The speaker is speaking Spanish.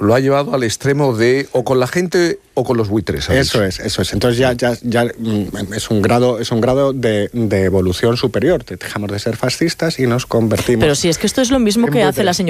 lo ha llevado al extremo de o con la gente o con los buitres. Eso es. Entonces ya es un grado de evolución superior. Dejamos de ser fascistas y nos convertimos. Pero si es que esto es lo mismo que hace la señora